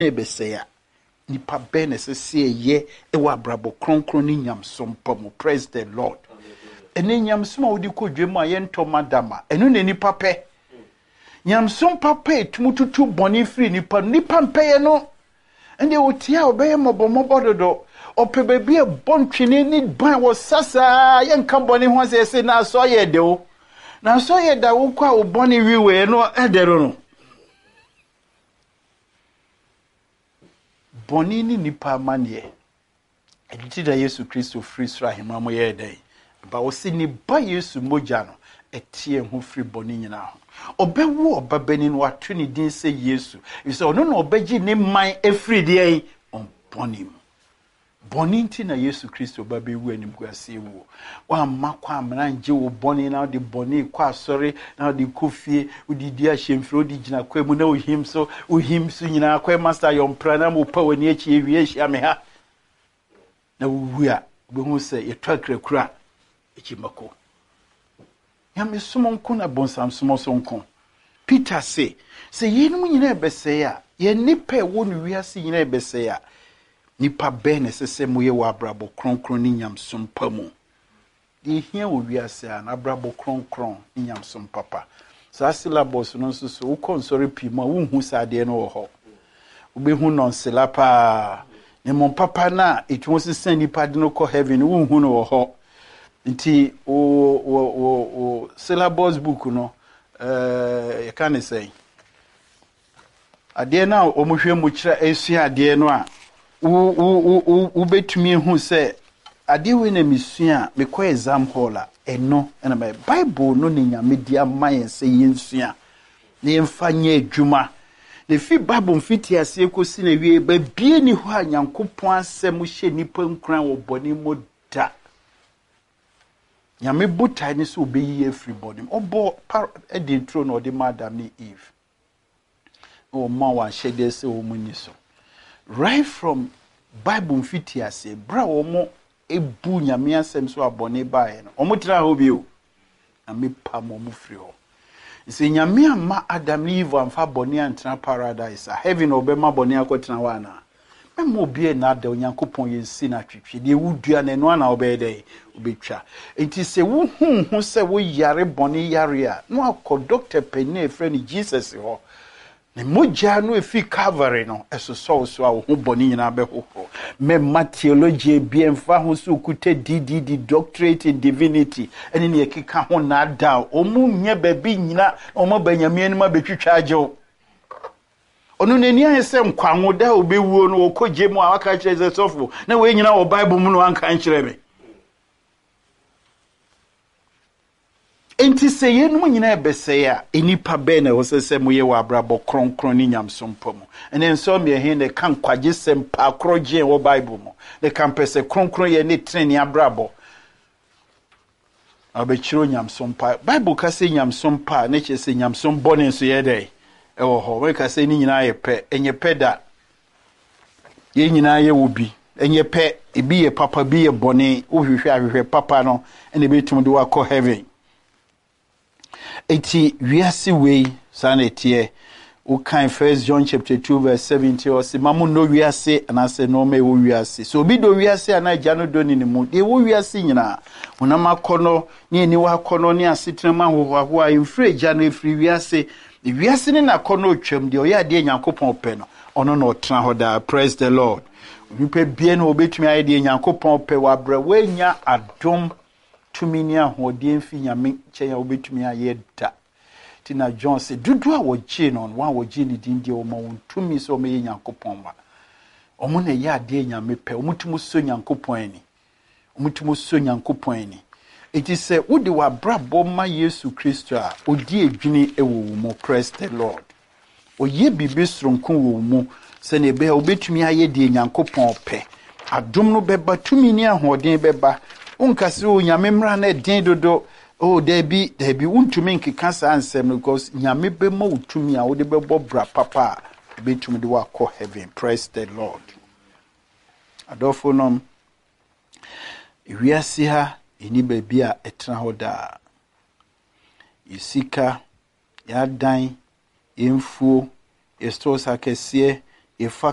Nebeseya. Nipa bene se ye ewa brabo kronkron ni nyamsom pamo. Praise the Lord. Ene nyamsom a wodi kodwem a yento madama. Enu ne nipa pe. Nyamsom papa tumututu boni free nipa mpeye no. Ende wotia obeye mobomobo dodo. Ope bebi e bontwene ni ban wo sasa yenka boni ho se na so ye de o. Na so ye da wo kwa oboni wiwe no edero no. Boni ni nipa manie. Enti da Yesu Kristo free sra hema mo ye dai. Ba wo se ni ba Yesu moja no etie ho free boni nyina ho. Obewu obabani no atu ni din se Yesu. Ise ono no obeji ne man efri de on boni. Boni nti na Yesu Kristo babewu anim kwase wu. Wa makwa amranje wo boni na de boni kwa sori na de kofie udidi ahemfro odi gina kwa mu na ohimso nyina kwa master yompra na mo pa wani achi ewie ahia me ha. Na wuwu a behu se yetwakra kura echimako. Ya mesumon na bonsam sumosonkon. Peter say yenu nyina ebeseya ye nipa wo no wiase nyina ebeseya nipa bene sese moye wa abrabo kronkron ni nyamsom pamu. Di hia wo wiase a na abrabo kronkron ni nyamsom papa. Sa syllabus no so wo konsori pimo wo hu sade no wo ho. Obehu non selapa ne mon papa na etwo sesen nipa de no ko heaven wo hu no wo ho. Nti o syllabus book no you can say ade na omohwe mu kira esua ade no a wo betumi hu se ade we na misua me ko exam hall a eno na my bible no ne nyame dia man se yensua ne mfanye adwuma ne fi bible mfiti ase ekosi na wie ba bie ni ho a Nyankopon asem hye nipa nkran wo boni mo da. Nyame buta ni so obeyi everybody. Obo edi throne or the Madam ni Eve. O ma wa shede se o muni so. Right from Bible mfiti ase bra o mo ebu nyame asem so abone bae no. O mo tira ho bi o. Ame pa mo mu free ho. Ise nyame ama Adam ni Eve amfa bone antra paradise. Heaven obema bone akotena wana. Memo bie na da Onyankopon yensi na twetwe de wudua na no na obede obetwa enti se wo hu se wo yare bone yare a no akọ doctor penny friend Jesus ho ne moja no efi Calvary no eso so a wo hu bone nyina be ho me theology bie mfa ho so kuta DDD doctorate in divinity ene ne ekeka ho na da o mu nye ba bi nyina o mo banyame anima betwitwa agyew onu neni ayese nkwanwo da obewuo no okoje mu aka kire sofo na we nyina o Bible mu no anka nkire me enti se yenu nyina ebeseya enipa be na wo sese mu ye wa abrabo kronkron ni nyamsom pamu ene nso me he ne kan kwaje sempa akroje wo Bible mu ne kan pese kronkron ye ne treni abrabo abechiro nyamsom pa Bible ka se nyamsom pa ne che se nyamsom bone so ye dai ewo ho we ka se ni nyina ye pe enye peda ye nyina ye wobi enye pe ebi ye papa bi ye bone ohwehwe ahwehwe papa no ene betum de wakọ heaven eti wiase we sanetie o kan 1 John chapter 2 verse 70 o se mamu no wiase anase no me wo wiase so obi do wiase anaja no do ni mu de wo wiase nyina honam akono ni eni wa akono ni asetrema hoho a infre ja no efri wiase wiase ni na akono otwam de o ya de Nyankopon pe no ono no tra ho da. Praise the Lord. Nipa bie no obetumi aye de Nyankopon pe wa bra wanya adom tumini ahode mfi nyame kyen obetumi aye da. Tina John say dudu a woje no wa woje ni din de o ma wontumi so me Nyankopon wa omo na ye ade nyame pe omutumu so Nyankopon ani omutumu so Nyankopon ani eti se wode wa brabo ma Yesu Kristo a odi edwini ewo mu. Praise the Lord. Oye bibi sronkon wo mu se ne be obetumi aye de Nyankopon pe adom no beba tumini ahoden beba unkase o nyame mra na den dodo oh debi untumi nkeka sa ansem because nyame be ma utumi a wode bebo bra papa betumi de wakọ heaven. Praise the Lord. Adofo nom wiase ha eni baby a etra ho da isika ya dan emfuo estos akese efa